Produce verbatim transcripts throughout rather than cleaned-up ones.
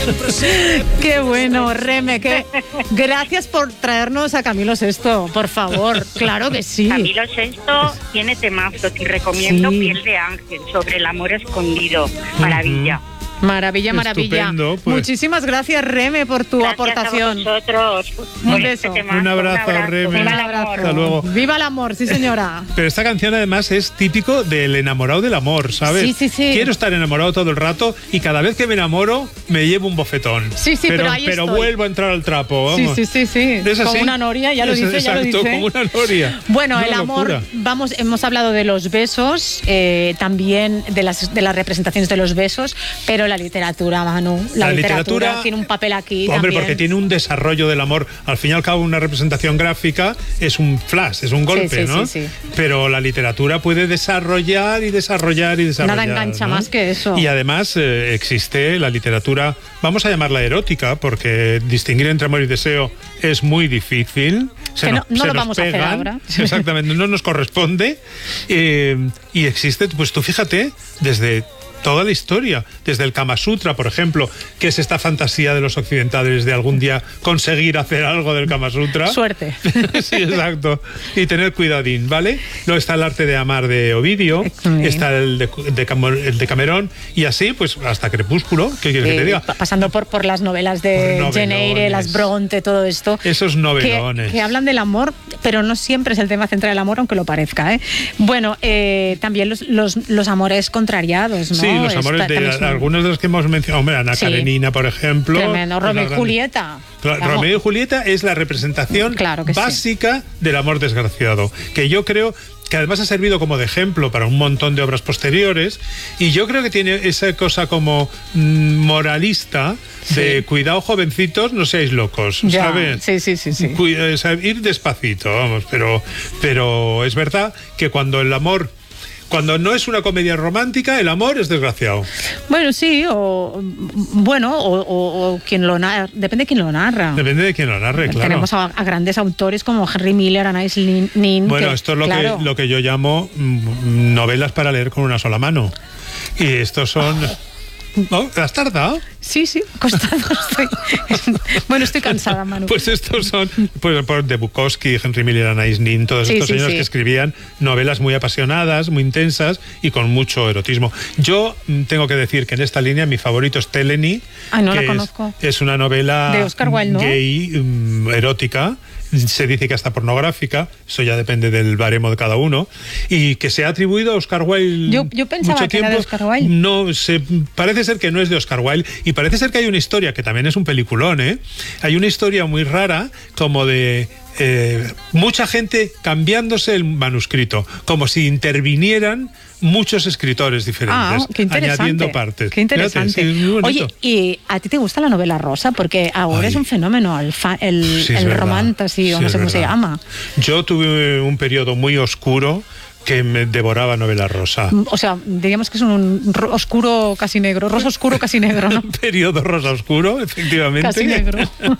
Qué bueno, Reme, que gracias por traernos a Camilo Sesto, por favor, claro que sí. Camilo Sesto tiene temazos y recomiendo Sí. Piel de Ángel sobre el amor escondido. Maravilla. Maravilla, maravilla. Estupendo, pues. Muchísimas gracias, Reme, por tu Gracias aportación. a vosotros. Un por beso. este temazo. Un abrazo, Reme. Viva Un el abrazo. amor. Hasta luego. Viva el amor, sí señora. Pero esta canción además es típico del enamorado del amor, ¿sabes? Sí, sí, sí. Quiero estar enamorado todo el rato y cada vez que me enamoro me llevo un bofetón. Sí, sí, pero ahí estoy. vuelvo a entrar al trapo, Sí, vamos. sí, sí, sí. ¿Es así? Como una noria, ya lo Es- dice, ya lo exacto, dice. como una noria. Bueno, Una el amor, locura. vamos, hemos hablado de los besos, eh, también de las, de las representaciones de los besos, pero la literatura, Manu, la, La literatura, literatura tiene un papel aquí Hombre, también. porque tiene un desarrollo del amor. Al fin y al cabo, una representación gráfica es un flash, es un golpe, sí, ¿no? sí, sí. Pero la literatura puede desarrollar y desarrollar y desarrollar. Nada engancha ¿no? más que eso. Y además eh, existe la literatura, vamos a llamarla erótica, porque distinguir entre amor y deseo es muy difícil. Se Que no- nos- no se lo nos vamos a hacer pegan. ahora. Exactamente, no nos corresponde. Eh, y existe, pues tú fíjate, desde toda la historia, desde el Kama Sutra, por ejemplo, que es esta fantasía de los occidentales de algún día conseguir hacer algo del Kama Sutra. Suerte. Sí, exacto. Y tener cuidadín, ¿vale? Luego está el arte de amar de Ovidio, Sí. está el de, de Camo- el de Camerón, y así, pues, hasta Crepúsculo, ¿qué quieres que te Eh, diga? pa- pasando por, por las novelas de Por Jane Eyre, novelones. las Bronte, todo esto. Esos que, novelones. que hablan del amor, pero no siempre es el tema central del amor, aunque lo parezca. ¿eh? Bueno, eh, también los, los, los amores contrariados, ¿no? Sí, los amores Esta- de también son algunos de los que hemos mencionado. Hombre, Ana Sí. Karenina, por ejemplo. Tremendo. Pues Romeo la y gran- Julieta. Cla- Vamos. Romeo y Julieta es la representación Claro que sí. básica del amor desgraciado, que yo creo que además ha servido como de ejemplo para un montón de obras posteriores, y yo creo que tiene esa cosa como mm, moralista de Sí. cuidado, jovencitos, no seáis locos, Ya, ¿sabes? sí, sí, sí, sí. Cuida- o sea, ir despacito, vamos, pero, pero es verdad que cuando el amor, cuando no es una comedia romántica, el amor es desgraciado. Bueno, sí, o bueno, o, o- o quien lo narra, depende de quién lo narra. Depende de quién lo narre, claro. Tenemos a, a grandes autores como Henry Miller, Anais Nin. Nin, Bueno, que, esto es lo, claro, que, lo que yo llamo mm, novelas para leer con una sola mano. Y estos son... ¿No? ¿Has tardado? Sí, sí, costado estoy. Bueno, estoy cansada, Manu. Pues estos son pues, por de Bukowski, Henry Miller, Anais Nin, todos Sí, estos sí, señores sí. que escribían novelas muy apasionadas, muy intensas y con mucho erotismo. Yo mm, tengo que decir que en esta línea mi favorito es Teleny. Ay, no la que es- conozco. Es, una novela De Oscar Wilde, ¿no? gay, mm, erótica. Se dice que hasta pornográfica, eso ya depende del baremo de cada uno, y que se ha atribuido a Oscar Wilde. Yo- yo pensaba mucho que era de tiempo. Oscar Wilde. No, se, parece ser que no es de Oscar Wilde, y parece ser que hay una historia que también es un peliculón, ¿eh? Hay una historia muy rara, como de eh, mucha gente cambiándose el manuscrito, como si intervinieran muchos escritores diferentes, Ah, qué interesante. añadiendo partes. Qué interesante. Fíjate, sí, es muy bonito. Oye, ¿y a ti te gusta la novela rosa? Porque ahora Ay. es un fenómeno, el, fa- el, Sí, es el verdad. romantasy, o Sí, no es sé cómo se verdad. llama. Yo tuve un periodo muy oscuro que me devoraba novela rosa. O sea, diríamos que es un ro- oscuro casi negro, rosa oscuro casi negro, ¿no? Periodo rosa oscuro, efectivamente. Casi negro.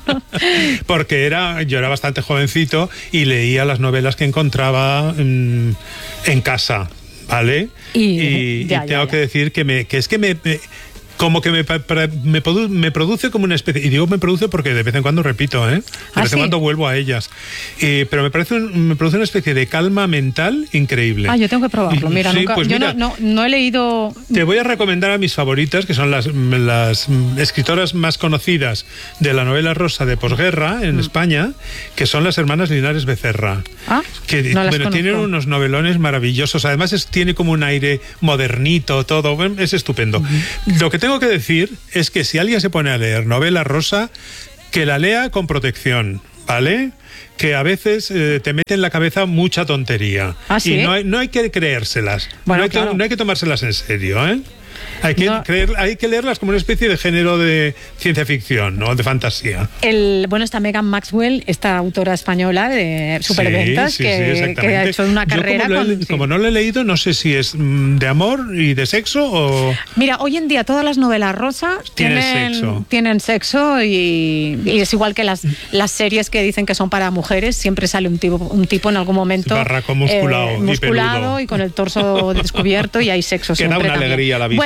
Porque era, yo era bastante jovencito y leía las novelas que encontraba mm, en casa, ¿vale? Y- ya, y ya, tengo ya. que decir que me, que es que me, me- como que me, pa- pra- me, produ- me produce como una especie, y digo me produce porque de vez en cuando repito, ¿eh? De ¿Ah, vez en sí? cuando vuelvo a ellas. Eh, pero me, parece un- me produce una especie de calma mental increíble. Ah, yo tengo que probarlo. Mira, Sí, nunca, pues yo mira, no, no, no he leído. te voy a recomendar a mis favoritas, que son las, las escritoras más conocidas de la novela rosa de posguerra en España, que son las hermanas Linares Becerra. Ah, Que no las bueno, conozco. tienen unos novelones maravillosos. Además, es- tiene como un aire modernito, todo. Bueno, es estupendo. Lo que tengo que decir es que si alguien se pone a leer novela rosa, que la lea con protección, ¿vale? Que a veces eh, te mete en la cabeza mucha tontería. ¿Ah, sí? Y no hay, no hay que creérselas. Bueno, no, hay que, claro. no hay que tomárselas en serio, ¿eh? Hay que, No. creer, hay que leerlas como una especie de género de ciencia ficción, ¿no? De fantasía. El, bueno, está Megan Maxwell, esta autora española de superventas, Sí, sí, sí, que, exactamente. que ha hecho una Yo carrera como, lo he- con. sí. como no lo he leído, no sé si es mm, de amor y de sexo o... Mira, hoy en día todas las novelas rosas Tienen tienen sexo. tienen sexo y, y es igual que las, las series que dicen que son para mujeres, siempre sale un tipo, un tipo en algún momento Barraco musculado y musculado peludo. y con el torso descubierto y hay sexo Que da siempre una también. alegría a la vista. Bueno,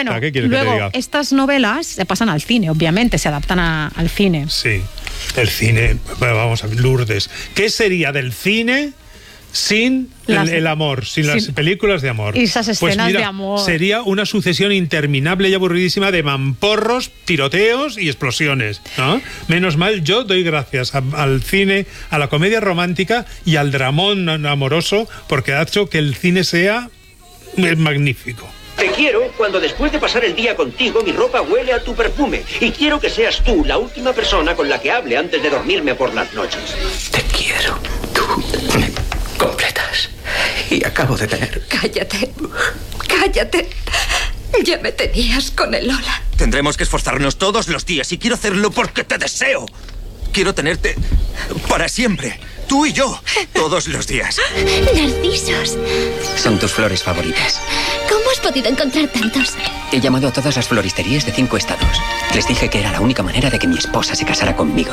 bueno, ¿qué quieres luego, que te diga? Estas novelas se pasan al cine, obviamente, se adaptan a, al cine. Sí, el cine, bueno, vamos a ver, Lourdes, ¿qué sería del cine sin las, el, el amor, sin, sin las películas de amor? Y esas escenas pues mira, de amor. Sería una sucesión interminable y aburridísima de mamporros, tiroteos y explosiones, ¿no? Menos mal, yo doy gracias a, al cine, a la comedia romántica y al dramón amoroso, porque ha hecho que el cine sea magnífico. Te quiero cuando después de pasar el día contigo mi ropa huele a tu perfume. Y quiero que seas tú la última persona con la que hable antes de dormirme por las noches. Te quiero. Tú me completas. Y acabo de tener... Cállate. Cállate. Ya me tenías con el Lola. Tendremos que esforzarnos todos los días y quiero hacerlo porque te deseo. Quiero tenerte para siempre. Tú y yo. Todos los días. Narcisos. Son tus flores favoritas. ¿Cómo has podido encontrar tantos? He llamado a todas las floristerías de cinco estados. Les dije que era la única manera de que mi esposa se casara conmigo.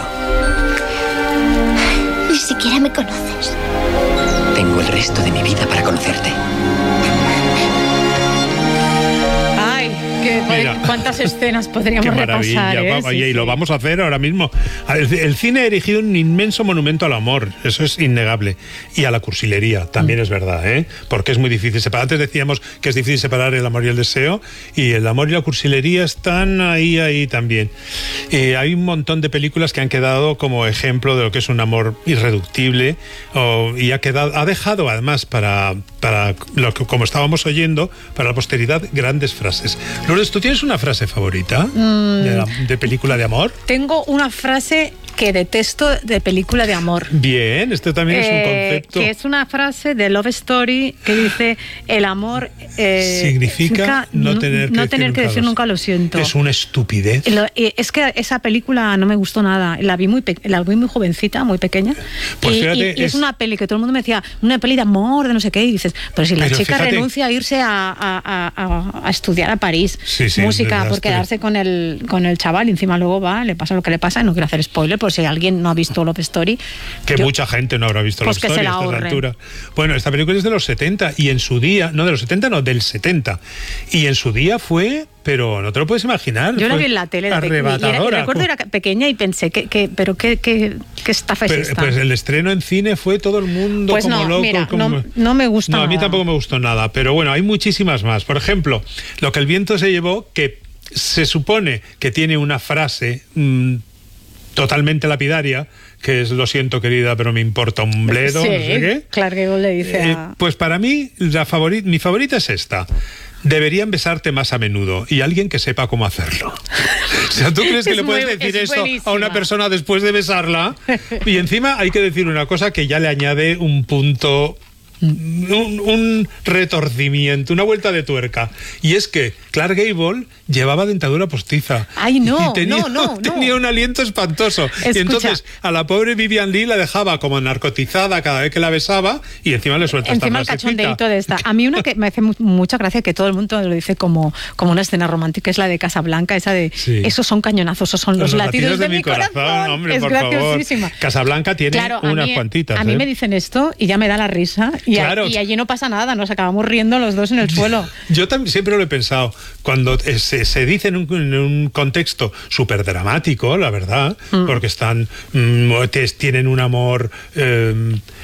Ni siquiera me conoces. Tengo el resto de mi vida para conocerte. Mira, ¿cuántas escenas podríamos qué maravilla, repasar? ¿eh? Vamos, Sí, y sí. lo vamos a hacer ahora mismo. El, el cine ha erigido un inmenso monumento al amor, eso es innegable. Y a la cursilería, también mm. es verdad, ¿eh? Porque es muy difícil separar. Antes decíamos que es difícil separar el amor y el deseo, y el amor y la cursilería están ahí, ahí también. Eh, hay un montón de películas que han quedado como ejemplo de lo que es un amor irreductible, oh, y ha quedado, ha dejado además para, para lo que, como estábamos oyendo, para la posteridad, grandes frases. Lourdes, ¿tú tienes una frase favorita mm. de, la, de película de amor? Tengo una frase que detesto de película de amor. Bien, esto también eh, es un concepto. Que es una frase de Love Story que dice: el amor eh, significa no tener que, no decir, tener nunca que decir lo nunca lo siento. Es una estupidez. Lo, es que esa película no me gustó nada. La vi muy, la vi muy jovencita, muy pequeña. Pues y, fíjate, y, y es, es una peli que todo el mundo me decía, una peli de amor, de no sé qué, y dices, pero si la pero chica fíjate, renuncia a irse a, a, a, a estudiar a París sí, sí, música por quedarse con el, con el chaval, y encima luego va, le pasa lo que le pasa, y no quiero hacer spoiler, por si alguien no ha visto Love Story. Que yo, mucha gente no habrá visto pues Love Story a esta altura. Bueno, esta película es de los setenta, y en su día, no de los setenta, no, del setenta. Y en su día fue, pero no te lo puedes imaginar. Yo la vi en la tele. Arrebatadora. Y, era, y recuerdo era pequeña y pensé, que, que, pero qué, qué, qué estafa pero, es esta. Pues el estreno en cine fue todo el mundo pues como no, loco. Mira, como... no, no me gusta No, nada. a mí tampoco me gustó nada, pero bueno, hay muchísimas más. Por ejemplo, Lo que el viento se llevó, que se supone que tiene una frase mmm, totalmente lapidaria, que es: lo siento querida, pero me importa un bledo, sí, no sé qué. Clark Gable le dice eh, a... Pues para mí, la favorita, mi favorita es esta: deberían besarte más a menudo, y alguien que sepa cómo hacerlo. O sea, ¿tú crees que es le puedes muy, decir eso buenísima. a una persona después de besarla? Y encima hay que decir una cosa que ya le añade un punto... Un, un retorcimiento, una vuelta de tuerca, y es que Clark Gable llevaba dentadura postiza. Ay, no, y tenía, no, no, tenía no. un aliento espantoso. Escucha. Y entonces a la pobre Vivian Lee la dejaba como narcotizada cada vez que la besaba, y encima le suelta esta encima el frasecita. cachondeito de esta. A mí una que me hace mu mucha gracia, que todo el mundo lo dice como, como una escena romántica, es la de Casablanca, esa de sí. esos son cañonazos, esos son los, los latidos, latidos de, de mi corazón. corazón. Hombre, es por graciosísima. Favor. Casablanca tiene claro, unas mí, cuantitas. A mí ¿eh? me dicen esto y ya me da la risa, y, claro. a, y allí no pasa nada, nos acabamos riendo los dos en el suelo. Yo también siempre lo he pensado, cuando se, se dice en un, en un contexto súper dramático, la verdad, mm. porque están mmm, tienen un amor eh,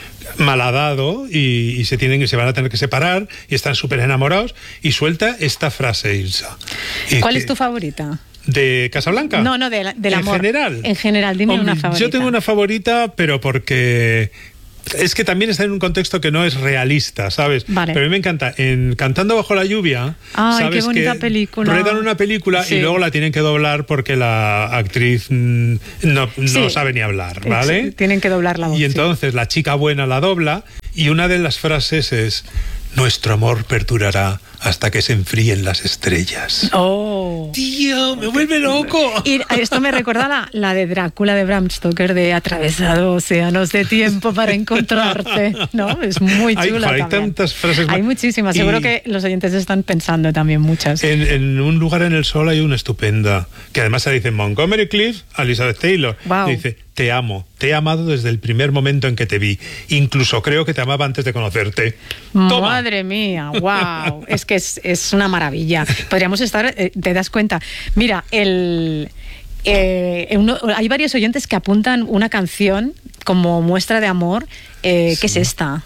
malhadado y, y se tienen se van a tener que separar y están súper enamorados, y suelta esta frase, Ilsa. Y ¿Cuál que, es tu favorita? ¿De Casablanca? No, no, de la, del ¿En amor. En general. En general, dime Hombre, una favorita. Yo tengo una favorita, pero porque... es que también está en un contexto que no es realista, ¿sabes? Vale. Pero a mí me encanta. En Cantando bajo la lluvia, ay, ¿sabes? Qué bonita que película. ruedan una película sí. y luego la tienen que doblar porque la actriz mm, no, no sí. sabe ni hablar, ¿vale? Sí, tienen que doblar la voz. Y entonces sí. la chica buena la dobla, y una de las frases es: nuestro amor perdurará hasta que se enfríen las estrellas. ¡Oh! ¡Tío, me vuelve loco! Y esto me recuerda la, la de Drácula de Bram Stoker, de atravesado océanos de tiempo para encontrarte, ¿no? Es muy chula. Hay, hay tantas frases. Hay muchísimas. Y seguro que los oyentes están pensando también muchas. En, en Un lugar en el sol hay una estupenda, que además se dice en Montgomery Clift, a Elizabeth Taylor. Wow. Dice: te amo, te he amado desde el primer momento en que te vi. Incluso creo que te amaba antes de conocerte. Toma. Madre mía, wow. Es que es, es una maravilla. Podríamos estar, eh, te das cuenta. Mira, el... Eh, uno, hay varios oyentes que apuntan una canción como muestra de amor, eh, sí. que es esta.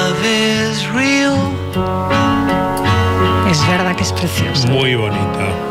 Es verdad que es precioso. Muy bonita.